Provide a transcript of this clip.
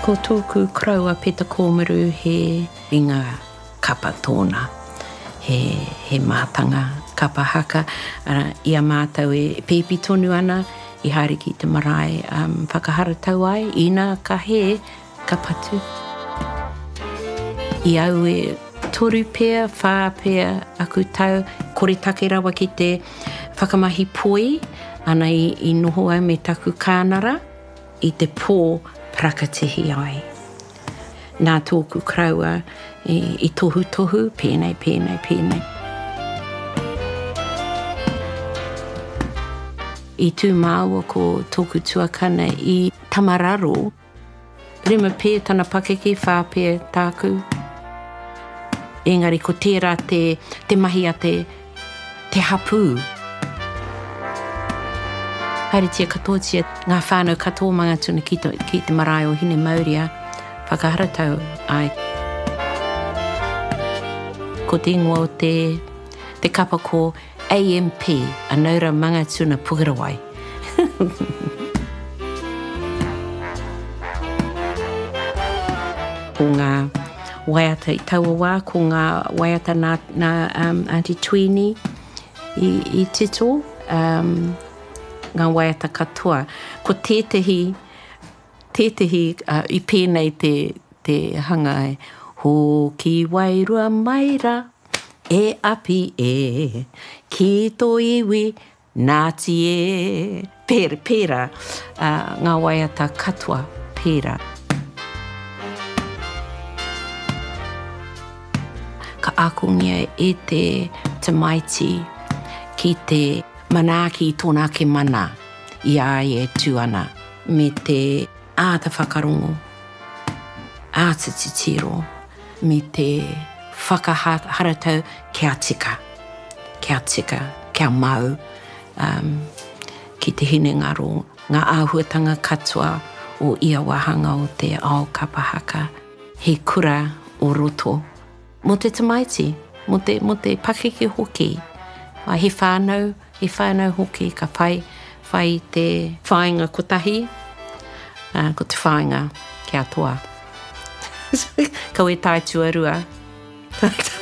Ko tōku kraua peta kōmuru he ringa kapa tōna. He mātanga kapa haka. Ia mātou e pēpi tonu ana I haere ki te marae whakahara tau ai, ina ka he ka patu. I au e toru pēr, whā pēr aku tau, kore take rawa ki te whakamahi poi, ana I noho au me taku kānara, I te pō prakatihi ai. Nā tōku kraua I tohu tohu, pēnei, pēnei, pēnei. I tū māua ko tōku tuakana I tamararo, rima pē tana pakeke whāpē tāku. Engari ko tērā te mahi a te hapū. Haere tia katoatia ngā whānau katoa mangatuna ki te marae o hine Mauria, whakahara tau ai. Ko te ingoa o te kapa ko AMP, Anaura Mangatuna Pukerawai. Ko ngā waiata I taua wā, ko ngā waiata nā Auntie Twini I tito, ngā waiata katoa. Ko tētahi I pēnei te hanga e, ho ki wairua maira, e api e, ki tō iwi, nāti e, pēra, ngā waiata katoa, pēra. Ka akungia e te maiti ki te manaaki tōnā ke mana, I ai e tuana, me te āta whakarongo, āta titiro, me te whakaharatau kia tika, kia mau, ki te hine ngaro, ngā āhuatanga katoa o ia wahanga o te ao kapahaka, he kura o roto. Mo te tamaiti, mo te pakeke hoki, he whānau hoki ka whai te whainga kotahi, ko te whainga kia toa. Kau e tai tuarua.